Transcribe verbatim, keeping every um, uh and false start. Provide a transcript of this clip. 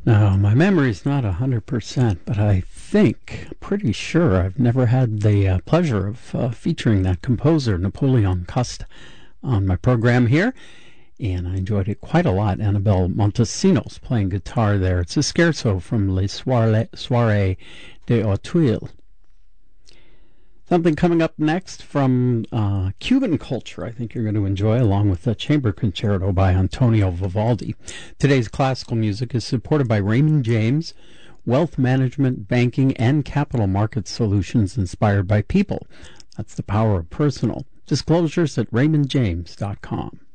Now, my memory's not one hundred percent, but I think, pretty sure, I've never had the uh, pleasure of uh, featuring that composer, Napoleon Cust, on my program here, and I enjoyed it quite a lot. Annabelle Montesinos playing guitar there. It's a scherzo from Les Soirées, Soirées des Auteuils. Something coming up next from uh, Cuban culture I think you're going to enjoy, along with the Chamber Concerto by Antonio Vivaldi. Today's classical music is supported by Raymond James, wealth management, banking, and capital market solutions inspired by people. That's the power of personal. Disclosures at raymond james dot com.